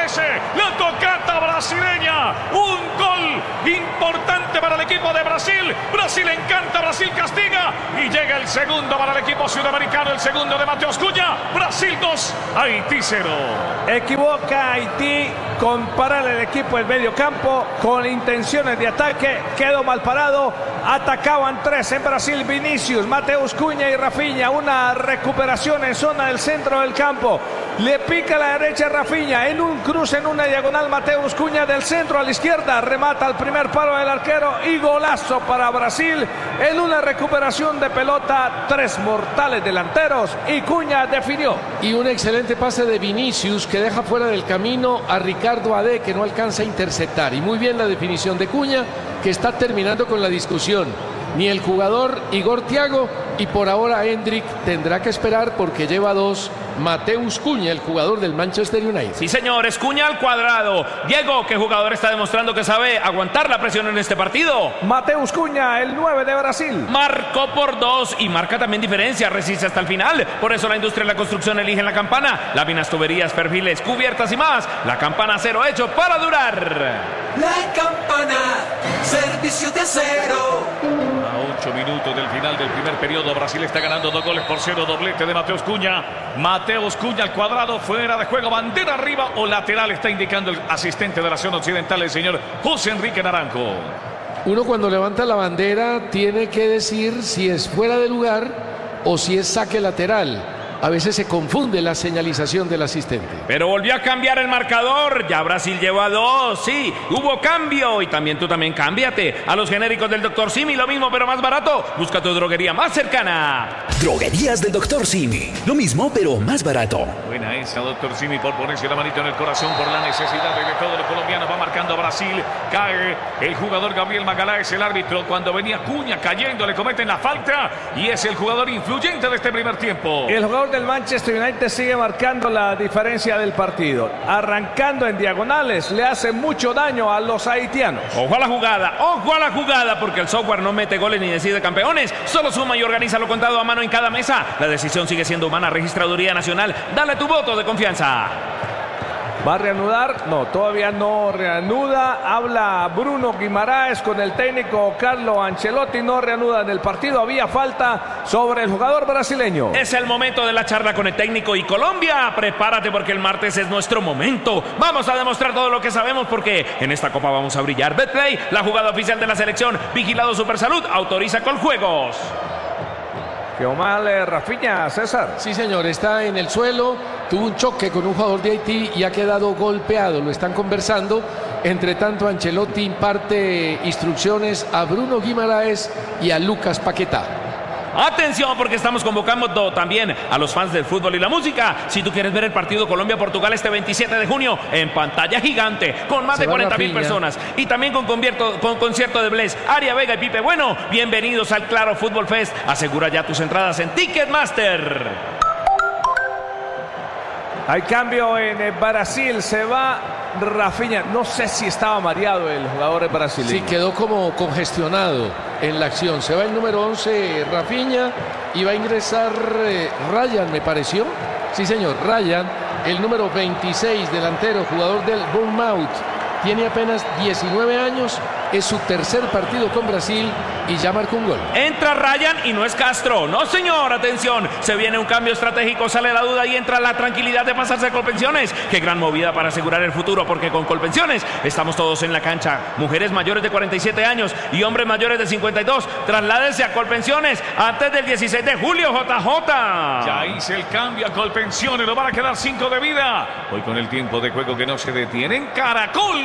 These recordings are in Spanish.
aparece la tocata brasileña. Un gol importante para el equipo de Brasil. Brasil encanta, Brasil castiga. Y llega el segundo para el equipo sudamericano, el segundo de Mateus Cunha. Brasil 2, Haití 0. Equivoca Haití con parar el equipo del medio campo con intenciones de ataque. Quedó mal parado. Atacaban tres en Brasil: Vinicius, Mateus Cunha y Rafinha. Una recuperación en zona del centro del campo. Le pica a la derecha Rafinha. En un cruce, en una diagonal, Mateus Cunha del centro a la izquierda. Remata al primer palo del arquero y golazo para Brasil. En una recuperación de pelota, tres mortales delanteros y Cunha definió. Y un excelente pase de Vinicius que deja fuera del camino a Ricardo Ade, que no alcanza a interceptar. Y muy bien la definición de Cunha, que está terminando con la discusión. Ni el jugador Igor Thiago, y por ahora Hendrik tendrá que esperar porque lleva dos. Mateus Cunha, el jugador del Manchester United. Sí, señor, es Cunha al cuadrado. Diego, ¿qué jugador está demostrando que sabe aguantar la presión en este partido? Mateus Cunha, el 9 de Brasil. Marcó por 2 y marca también diferencia, resiste hasta el final. Por eso la industria de la construcción elige la campana. Láminas, tuberías, perfiles, cubiertas y más. La campana acero, hecho para durar. La campana, servicio de acero. A 8 minutos del final del primer periodo, Brasil está ganando 2-0, doblete de Mateus Cunha. Mateus Cunha al cuadrado, fuera de juego, bandera arriba o lateral, está indicando el asistente de la zona occidental, el señor José Enrique Naranjo. Uno cuando levanta la bandera tiene que decir si es fuera de lugar o si es saque lateral. A veces se confunde la señalización del asistente. Pero volvió a cambiar el marcador. Ya Brasil lleva 2. Sí, hubo cambio. Y también tú también cámbiate a los genéricos del Dr. Simi. Lo mismo pero más barato. Busca tu droguería más cercana. Droguerías del Dr. Simi. Lo mismo pero más barato. Buena esa, Dr. Simi, por ponerse la manito en el corazón por la necesidad de todo los colombianos. Va marcando Brasil. Cae el jugador Gabriel Magaláes, el árbitro. Cuando venía Cunha cayendo, le cometen la falta. Y es el jugador influyente de este primer tiempo. El jugador del Manchester United sigue marcando la diferencia del partido. Arrancando en diagonales, le hace mucho daño a los haitianos. Ojo a la jugada, porque el software no mete goles ni decide campeones. Solo suma y organiza lo contado a mano en cada mesa. La decisión sigue siendo humana. Registraduría Nacional. Dale tu voto de confianza. ¿Va a reanudar? No, todavía no reanuda. Habla Bruno Guimaraes con el técnico Carlo Ancelotti. No reanuda en el partido. Había falta sobre el jugador brasileño. Es el momento de la charla con el técnico. Y Colombia, prepárate porque el martes es nuestro momento. Vamos a demostrar todo lo que sabemos porque en esta copa vamos a brillar. Betplay, la jugada oficial de la selección. Vigilado Supersalud, autoriza con juegos. Quedó mal Rafinha, César. Sí, señor, está en el suelo, tuvo un choque con un jugador de Haití y ha quedado golpeado. Lo están conversando. Entre tanto, Ancelotti imparte instrucciones a Bruno Guimaraes y a Lucas Paquetá. Atención porque estamos convocando también a los fans del fútbol y la música. Si tú quieres ver el partido Colombia-Portugal este 27 de junio en pantalla gigante con más de 40.000 personas y también con concierto de Bless, Aria Vega y Pipe Bueno, bienvenidos al Claro Fútbol Fest. Asegura ya tus entradas en Ticketmaster. Hay cambio en Brasil, se va Rafinha. No sé si estaba mareado el jugador brasileño. Sí, quedó como congestionado en la acción. Se va el número 11 Rafinha y va a ingresar Ryan, me pareció. Sí, señor, Ryan, el número 26, delantero, jugador del Bournemouth. Tiene apenas 19 años, es su tercer partido con Brasil y ya marcó un gol. Entra Ryan y no es Castro. No, señor, atención. Se viene un cambio estratégico, sale la duda y entra la tranquilidad de pasarse a Colpensiones. Qué gran movida para asegurar el futuro, porque con Colpensiones estamos todos en la cancha. Mujeres mayores de 47 años y hombres mayores de 52. Trasládense a Colpensiones antes del 16 de julio, JJ. Ya hice el cambio a Colpensiones, nos van a quedar 5 de vida. Hoy con el tiempo de juego que no se detiene en Caracol.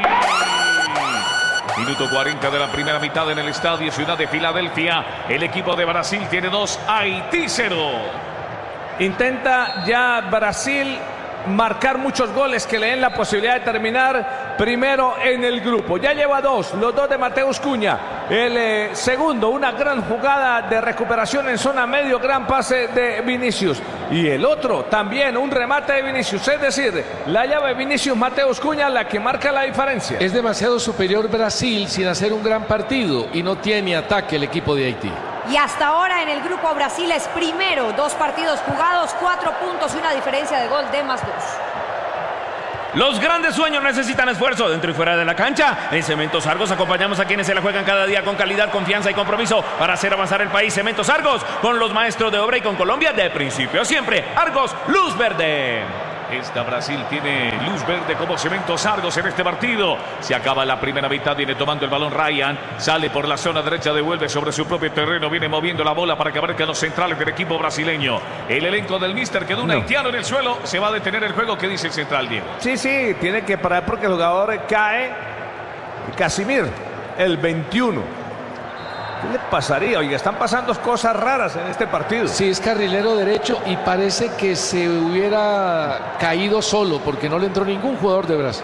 Minuto 40 de la primera mitad en el estadio Ciudad de Filadelfia. El equipo de Brasil tiene 2, Haití 0. Intenta ya Brasil marcar muchos goles que le den la posibilidad de terminar primero en el grupo. Ya lleva 2, los 2 de Mateus Cunha. El segundo, una gran jugada de recuperación en zona medio, gran pase de Vinicius. Y el otro también, un remate de Vinicius. Es decir, la llave Vinicius Mateus Cunha la que marca la diferencia. Es demasiado superior Brasil sin hacer un gran partido y no tiene ataque el equipo de Haití. Y hasta ahora en el grupo Brasil es primero, 2 partidos jugados, 4 puntos y una diferencia de gol de +2. Los grandes sueños necesitan esfuerzo dentro y fuera de la cancha. En Cementos Argos acompañamos a quienes se la juegan cada día con calidad, confianza y compromiso para hacer avanzar el país. Cementos Argos, con los maestros de obra y con Colombia de principio a siempre. Argos, luz verde. Esta Brasil tiene luz verde como Cementos Argos en este partido. Se acaba la primera mitad, viene tomando el balón Ryan, sale por la zona derecha, devuelve sobre su propio terreno, viene moviendo la bola para que abarque los centrales del equipo brasileño. El elenco del míster quedó un haitiano en el suelo, se va a detener el juego. ¿Qué dice el central, Diego? Sí, tiene que parar porque el jugador cae. Casimir, el 21. ¿Qué le pasaría? Oye, están pasando cosas raras en este partido. Sí, es carrilero derecho y parece que se hubiera caído solo porque no le entró ningún jugador de Brasil.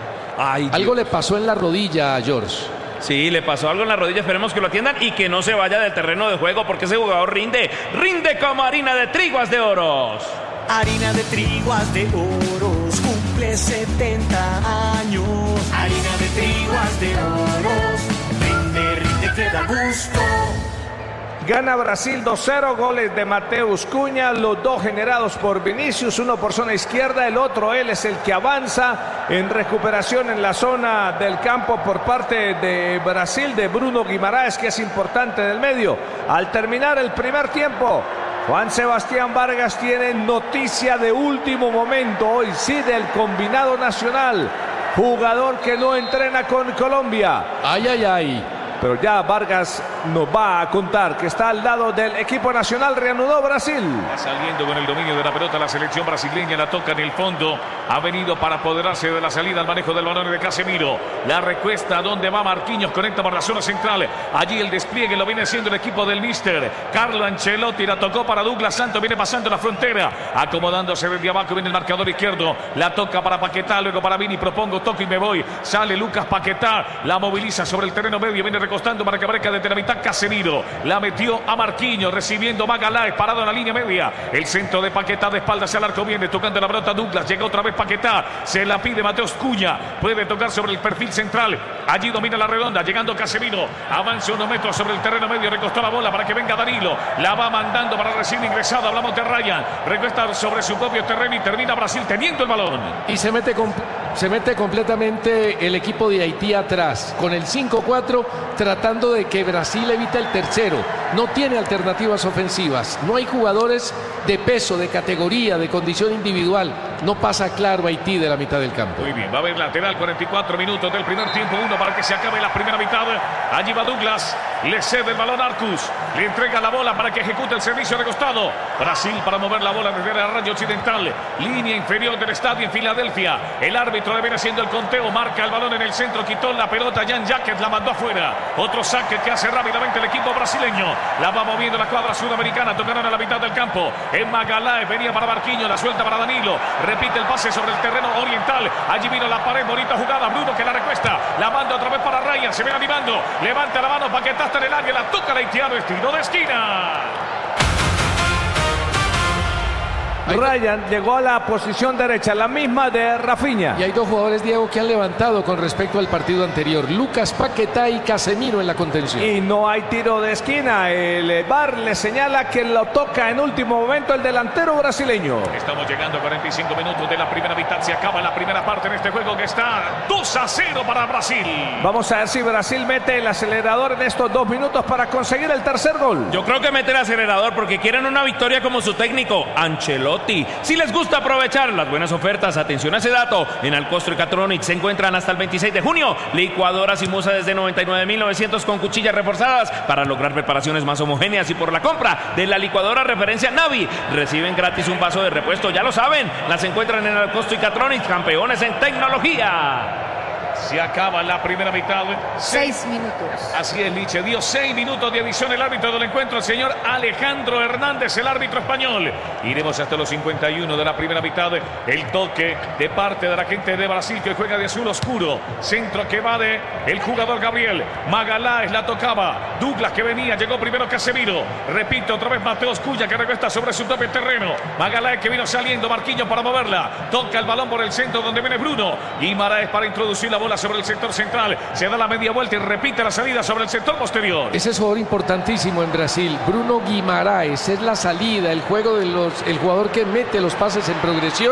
Algo le pasó en la rodilla a George. Sí, le pasó algo en la rodilla, esperemos que lo atiendan y que no se vaya del terreno de juego porque ese jugador rinde como harina de triguas de oros. Harina de triguas de oros, cumple 70 años. Harina de triguas de oros, rinde que da gusto. Gana Brasil 2-0, goles de Mateus Cunha, los dos generados por Vinicius, uno por zona izquierda, el otro él es el que avanza en recuperación en la zona del campo por parte de Brasil, de Bruno Guimaraes, que es importante en el medio. Al terminar el primer tiempo, Juan Sebastián Vargas tiene noticia de último momento, hoy sí, del combinado nacional, jugador que no entrena con Colombia. Ay. Pero ya Vargas nos va a contar que está al lado del equipo nacional. Reanudó Brasil. Va saliendo con el dominio de la pelota la selección brasileña, la toca en el fondo. Ha venido para apoderarse de la salida al manejo del balón de Casemiro. La recuesta donde va Marquinhos, conecta por la zona central. Allí el despliegue lo viene haciendo el equipo del míster Carlo Ancelotti. La tocó para Douglas Santos, viene pasando la frontera, acomodándose desde abajo, viene el marcador izquierdo. La toca para Paquetá, luego para Vini, propongo, toco y me voy. Sale Lucas Paquetá, la moviliza sobre el terreno medio, viene recostando para que aparezca desde la mitad Casemiro. La metió a Marquinhos, recibiendo Magaláes, parado en la línea media. El centro de Paquetá de espaldas al arco, viene tocando la pelota Douglas. Llega otra vez Paquetá, se la pide Mateus Cunha. Puede tocar sobre el perfil central. Allí domina la redonda, llegando Casemiro. Avanza unos metros sobre el terreno medio, recostó la bola para que venga Danilo. La va mandando para recién ingresado. Hablamos de Ryan. Recuesta sobre su propio terreno y termina Brasil teniendo el balón. Y se mete completamente el equipo de Haití atrás, con el 5-4, tratando de que Brasil evite el tercero. No tiene alternativas ofensivas, no hay jugadores de peso, de categoría, de condición individual. No pasa claro Haití de la mitad del campo. Muy bien, va a haber lateral, 44 minutos del primer tiempo, 1 para que se acabe la primera mitad. Allí va Douglas, le cede el balón a Arcus, le entrega la bola para que ejecute el servicio de costado. Brasil para mover la bola desde la raya occidental, línea inferior del estadio en Filadelfia. El árbitro le viene haciendo el conteo, marca el balón en el centro, quitó la pelota, Jan Jacket la mandó afuera. Otro saque que hace rápidamente el equipo brasileño. La va moviendo la cuadra sudamericana, tocaron a la mitad del campo. En Magaláes venía para Marquinhos, la suelta para Danilo. Repite el pase sobre el terreno oriental. Allí vino la pared, bonita jugada. Bruno que la recuesta, la manda otra vez para Ryan, se viene animando. Levanta la mano, Paquetá está en el área, la toca el haitiano, estilo de esquina. Ryan llegó a la posición derecha, la misma de Rafinha. Y hay dos jugadores, Diego, que han levantado con respecto al partido anterior. Lucas Paquetá y Casemiro en la contención. Y no hay tiro de esquina. El VAR le señala que lo toca en último momento el delantero brasileño. Estamos llegando a 45 minutos de la primera mitad. Se acaba la primera parte en este juego que está 2-0 para Brasil. Vamos a ver si Brasil mete el acelerador en estos 2 minutos para conseguir el tercer gol. Yo creo que mete el acelerador porque quieren una victoria como su técnico, Ancelotti. Si les gusta aprovechar las buenas ofertas, atención a ese dato. En Alcostro y Catronic se encuentran hasta el 26 de junio licuadoras y musa desde 99.900 con cuchillas reforzadas para lograr preparaciones más homogéneas, y por la compra de la licuadora referencia Navi reciben gratis un vaso de repuesto. Ya lo saben, las encuentran en Alcostro y Catronic, campeones en tecnología. Se acaba la primera mitad. 6 minutos. Así es, Liche. Dio 6 minutos de adición el árbitro del encuentro, el señor Alejandro Hernández, el árbitro español. Iremos hasta los 51 de la primera mitad. El toque de parte de la gente de Brasil que juega de azul oscuro. Centro que va de el jugador Gabriel. Magaláes la tocaba. Douglas que venía, llegó primero Casemiro. Repito, otra vez Mateus Cunha que recuesta sobre su propio terreno. Magaláes que vino saliendo, Marquinhos para moverla. Toca el balón por el centro donde viene Bruno. Y Guimaraes para introducir la bola sobre el sector central, se da la media vuelta y repite la salida sobre el sector posterior. Ese es jugador importantísimo en Brasil, Bruno Guimaraes, es la salida, el juego de el jugador que mete los pases en progresión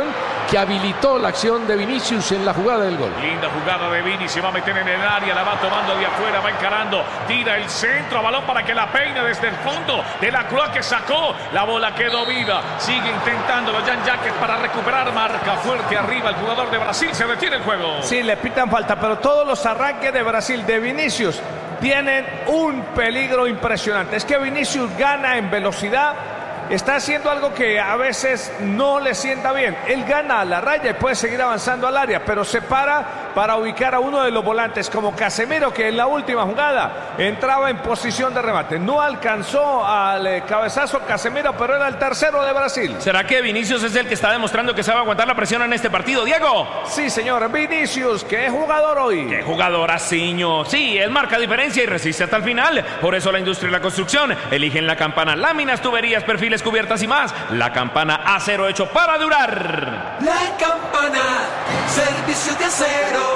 que habilitó la acción de Vinicius en la jugada del gol. Linda jugada de Vini, se va a meter en el área, la va tomando de afuera, va encarando, tira el centro, balón para que la peine desde el fondo de la Croix que sacó, la bola quedó viva, sigue intentándolo Jean-Jacques para recuperar, marca fuerte arriba el jugador de Brasil, se detiene el juego. Sí, le pitan falta, pero todos los arranques de Brasil, de Vinicius, tienen un peligro impresionante. Es que Vinicius gana en velocidad, está haciendo algo que a veces no le sienta bien. Él gana a la raya y puede seguir avanzando al área, pero se para ubicar a uno de los volantes como Casemiro, que en la última jugada entraba en posición de remate. No alcanzó al cabezazo Casemiro, pero era el tercero de Brasil. ¿Será que Vinicius es el que está demostrando que sabe aguantar la presión en este partido, Diego? Sí, señor, Vinicius, que es jugador hoy. ¡Qué jugadoraciño! Sí, él marca diferencia y resiste hasta el final. Por eso la industria y la construcción eligen la Campana, láminas, tuberías, perfiles, cubiertas y más. La Campana, acero hecho para durar. La Campana, servicios de acero.